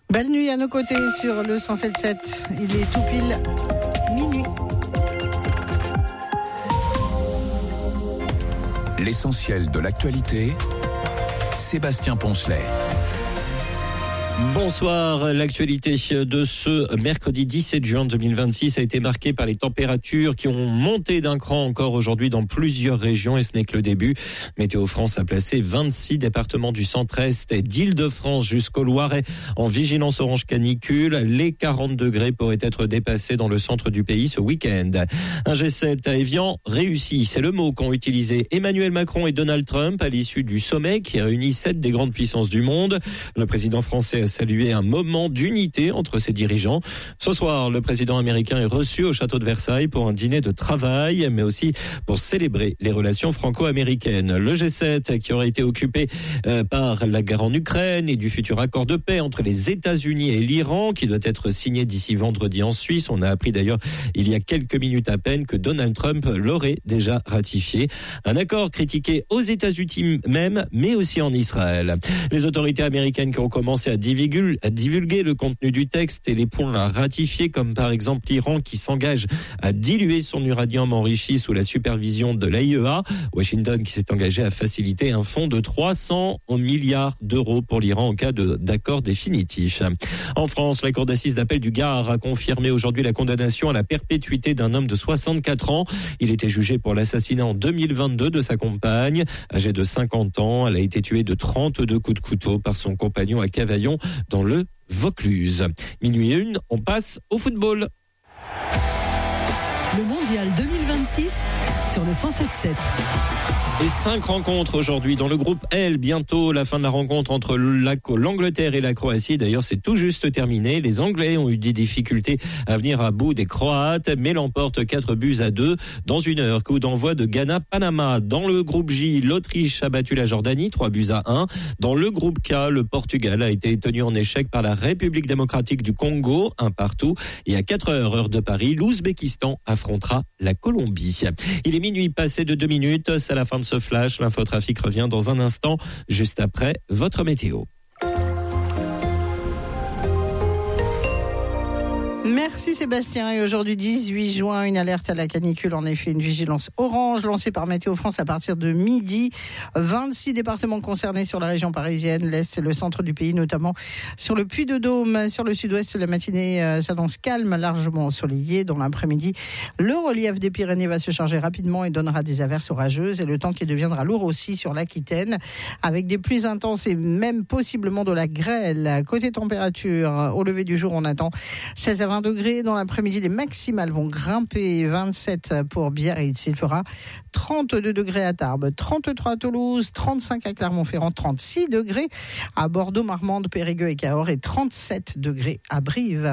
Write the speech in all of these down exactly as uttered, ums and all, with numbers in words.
Belle nuit à nos côtés sur le cent sept sept. Il est tout pile minuit. L'essentiel de l'actualité, Sébastien Poncelet. Bonsoir, l'actualité de ce mercredi dix-sept juin deux mille vingt-six a été marquée par les températures qui ont monté d'un cran encore aujourd'hui dans plusieurs régions et ce n'est que le début. Météo France a placé vingt-six départements du centre-est et d'Île-de-France jusqu'au Loiret en vigilance orange canicule. Les quarante degrés pourraient être dépassés dans le centre du pays ce week-end. Un G sept à Évian réussi, c'est le mot qu'ont utilisé Emmanuel Macron et Donald Trump à l'issue du sommet qui réunit sept des grandes puissances du monde. Le président français a salué un moment d'unité entre ses dirigeants. Ce soir, le président américain est reçu au château de Versailles pour un dîner de travail, mais aussi pour célébrer les relations franco-américaines. Le G sept qui aurait été occupé euh, par la guerre en Ukraine et du futur accord de paix entre les États-Unis et l'Iran qui doit être signé d'ici vendredi en Suisse. On a appris d'ailleurs il y a quelques minutes à peine que Donald Trump l'aurait déjà ratifié. Un accord critiqué aux États-Unis même, mais aussi en Israël. Les autorités américaines qui ont commencé à divulguer à divulguer le contenu du texte et les points à ratifier, comme par exemple l'Iran qui s'engage à diluer son uranium enrichi sous la supervision de l'A I E A. Washington qui s'est engagé à faciliter un fonds de trois cents milliards d'euros pour l'Iran en cas de, d'accord définitif. En France, la cour d'assises d'appel du Gard a confirmé aujourd'hui la condamnation à la perpétuité d'un homme de soixante-quatre ans. Il était jugé pour l'assassinat en deux mille vingt-deux de sa compagne. Âgée de cinquante ans, elle a été tuée de trente-deux coups de couteau par son compagnon à Cavaillon dans le Vaucluse. Minuit une, on passe au football. Le mondial deux mille vingt-six sur le cent sept sept. Et cinq rencontres aujourd'hui dans le groupe L. Bientôt la fin de la rencontre entre l'Angleterre et la Croatie. D'ailleurs, c'est tout juste terminé. Les Anglais ont eu des difficultés à venir à bout des Croates, mais l'emportent quatre buts à deux dans une heure. Coup d'envoi de Ghana-Panama. Dans le groupe J, l'Autriche a battu la Jordanie, trois buts à un. Dans le groupe K, le Portugal a été tenu en échec par la République démocratique du Congo, un partout. Et à quatre heures, heure de Paris, l'Ouzbékistan affrontera la Colombie. Il est minuit passé de deux minutes. C'est la fin de ce flash. L'infotrafic revient dans un instant, juste après votre météo. Merci Sébastien. Et aujourd'hui dix-huit juin, une alerte à la canicule, en effet une vigilance orange lancée par Météo France à partir de midi. vingt-six départements concernés sur la région parisienne, l'Est et le centre du pays, notamment sur le Puy-de-Dôme. Sur le sud-ouest, la matinée euh, s'annonce calme, largement ensoleillée. Dans l'après-midi, le relief des Pyrénées va se charger rapidement et donnera des averses orageuses et le temps qui deviendra lourd aussi sur l'Aquitaine, avec des pluies intenses et même possiblement de la grêle. Côté température, au lever du jour, on attend seize à vingt degrés. Dans l'après-midi, les maximales vont grimper. vingt-sept pour Biarritz. Il fera trente-deux degrés à Tarbes, trente-trois à Toulouse, trente-cinq à Clermont-Ferrand, trente-six degrés à Bordeaux, Marmande, Périgueux et Cahors et trente-sept degrés à Brive.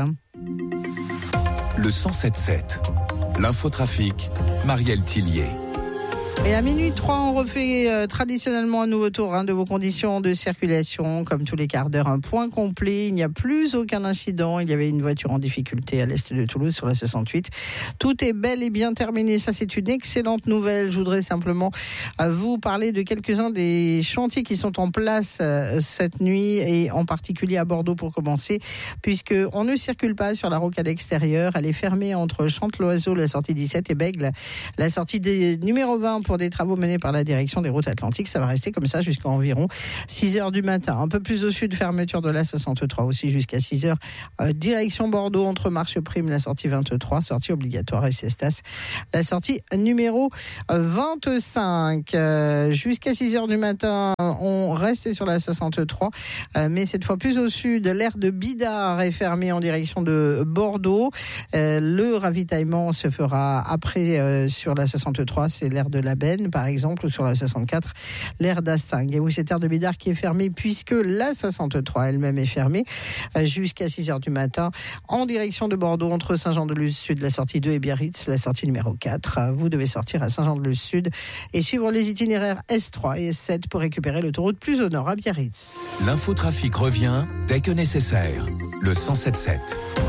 Le cent sept sept. L'infotrafic, Marielle Tillier. Et à minuit trois, on refait euh, traditionnellement un nouveau tour hein, de vos conditions de circulation. Comme tous les quarts d'heure, un point complet. Il n'y a plus aucun incident. Il y avait une voiture en difficulté à l'est de Toulouse sur la soixante-huit. Tout est bel et bien terminé. Ça, c'est une excellente nouvelle. Je voudrais simplement euh, vous parler de quelques-uns des chantiers qui sont en place euh, cette nuit et en particulier à Bordeaux pour commencer, puisqu'on ne circule pas sur la rocade extérieure. Elle est fermée entre Chanteloiseau, la sortie dix-sept, et Bègle, la sortie des numéro vingt pour des travaux menés par la direction des routes atlantiques. Ça va rester comme ça jusqu'à environ six heures du matin. Un peu plus au sud, fermeture de la soixante-trois aussi jusqu'à six heures. Euh, direction Bordeaux, entre Marche-Prime, la sortie vingt-trois, sortie obligatoire, et Cestas, la sortie numéro vingt-cinq. Euh, jusqu'à six heures du matin, on reste sur la soixante-trois, euh, mais cette fois plus au sud, l'aire de Bidart est fermée en direction de Bordeaux. Euh, le ravitaillement se fera après euh, sur la soixante-trois, c'est l'aire de la Benne, par exemple, ou sur la soixante-quatre, l'aire d'Astingue. Et oui, cette aire de Bidart qui est fermée puisque la soixante-trois elle-même est fermée jusqu'à six heures du matin en direction de Bordeaux, entre Saint-Jean-de-Luz-Sud, la sortie deux, et Biarritz, la sortie numéro quatre. Vous devez sortir à Saint-Jean-de-Luz-Sud et suivre les itinéraires S trois et S sept pour récupérer l'autoroute plus au nord à Biarritz. L'infotrafic revient dès que nécessaire. Le cent sept sept.